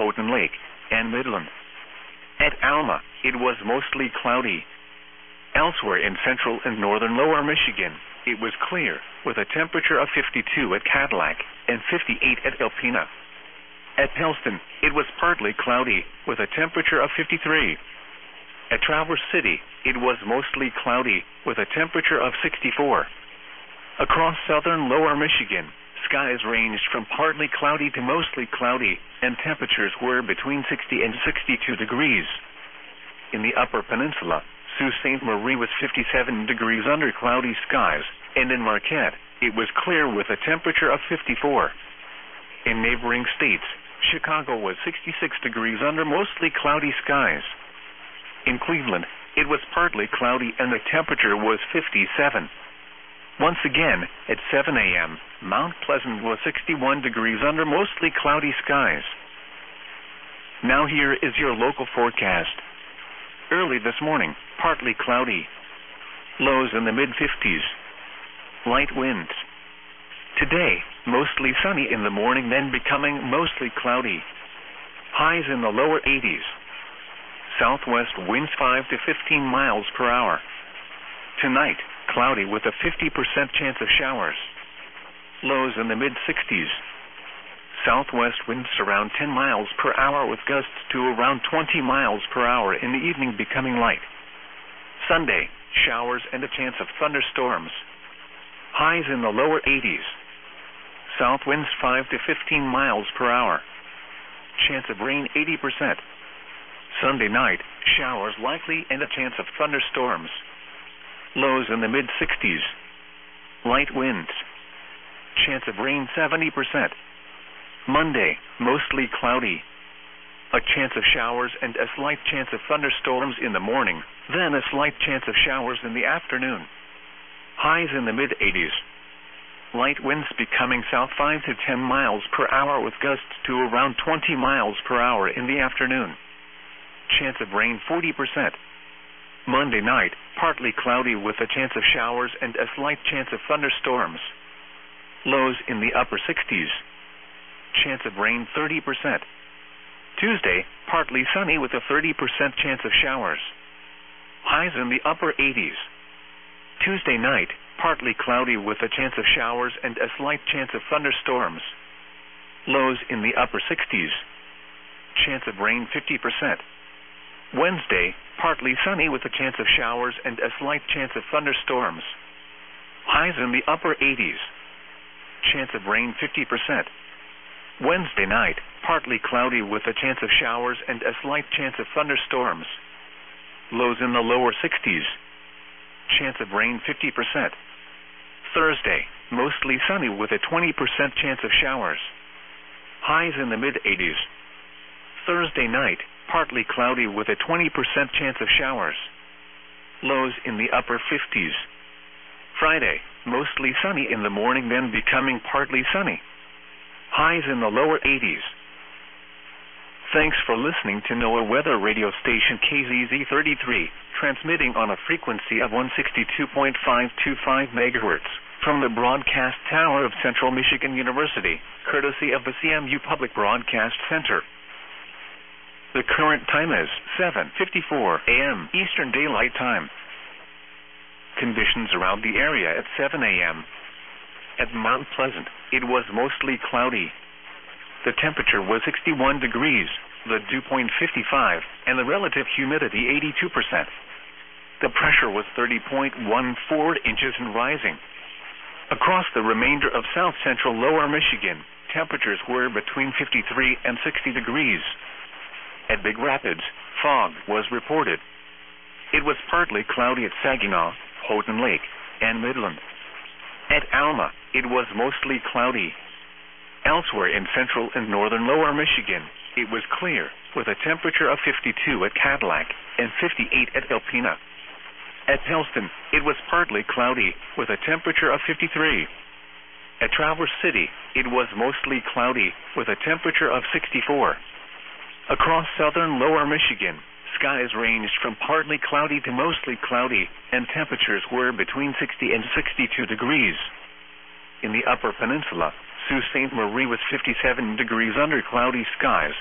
Houghton Lake, and Midland. At Alma, it was mostly cloudy. Elsewhere in central and northern lower Michigan, it was clear, with a temperature of 52 at Cadillac and 58 at Alpena. At Pellston, it was partly cloudy, with a temperature of 53. At Traverse City, it was mostly cloudy, with a temperature of 64. Across southern lower Michigan, skies ranged from partly cloudy to mostly cloudy, and temperatures were between 60 and 62 degrees. In the upper peninsula, Sault Ste. Marie was 57 degrees under cloudy skies, and in Marquette, it was clear with a temperature of 54. In neighboring states, Chicago was 66 degrees under mostly cloudy skies. In Cleveland, it was partly cloudy and the temperature was 57. Once again, at 7 a.m., Mount Pleasant was 61 degrees under mostly cloudy skies. Now here is your local forecast. Early this morning, partly cloudy. Lows in the mid-50s. Light winds. Today, mostly sunny in the morning, then becoming mostly cloudy. Highs in the lower 80s. Southwest winds 5 to 15 miles per hour. Tonight, cloudy with a 50% chance of showers. Lows in the mid-60s. Southwest winds around 10 miles per hour with gusts to around 20 miles per hour in the evening, becoming light. Sunday, showers and a chance of thunderstorms. Highs in the lower 80s. South winds 5 to 15 miles per hour. Chance of rain 80%. Sunday night, showers likely and a chance of thunderstorms. Lows in the mid-60s. Light winds. Chance of rain 70%. Monday, mostly cloudy. A chance of showers and a slight chance of thunderstorms in the morning, then a slight chance of showers in the afternoon. Highs in the mid-80s. Light winds becoming south 5 to 10 miles per hour with gusts to around 20 miles per hour in the afternoon. Chance of rain 40%. Monday night, partly cloudy with a chance of showers and a slight chance of thunderstorms. Lows in the upper 60s. Chance of rain 30%. Tuesday, partly sunny with a 30% chance of showers. Highs in the upper 80s. Tuesday night, partly cloudy with a chance of showers and a slight chance of thunderstorms. Lows in the upper 60s. Chance of rain 50%. Wednesday, partly sunny with a chance of showers and a slight chance of thunderstorms. Highs in the upper 80s. Chance of rain 50%. Wednesday night, partly cloudy with a chance of showers and a slight chance of thunderstorms. Lows in the lower 60s. Chance of rain 50%. Thursday, mostly sunny with a 20% chance of showers. Highs in the mid-80s. Thursday night, partly cloudy with a 20% chance of showers. Lows in the upper 50s. Friday, mostly sunny in the morning, then becoming partly sunny. Highs in the lower 80s. Thanks for listening to NOAA Weather Radio Station KZZ33, transmitting on a frequency of 162.525 MHz from the broadcast tower of Central Michigan University, courtesy of the CMU Public Broadcast Center. The current time is 7:54 a.m. Eastern Daylight Time. Conditions around the area at 7 a.m. At Mount Pleasant, it was mostly cloudy. The temperature was 61 degrees, the dew point 55, and the relative humidity 82%. The pressure was 30.14 inches and rising. Across the remainder of south-central lower Michigan, temperatures were between 53 and 60 degrees. At Big Rapids, fog was reported. It was partly cloudy at Saginaw, Houghton Lake, and Midland. At Alma, it was mostly cloudy. Elsewhere in central and northern lower Michigan, it was clear, with a temperature of 52 at Cadillac and 58 at Alpena. At Pellston, it was partly cloudy, with a temperature of 53. At Traverse City, it was mostly cloudy, with a temperature of 64. Across southern lower Michigan, skies ranged from partly cloudy to mostly cloudy, and temperatures were between 60 and 62 degrees. In the upper peninsula, Sault Ste. Marie was 57 degrees under cloudy skies,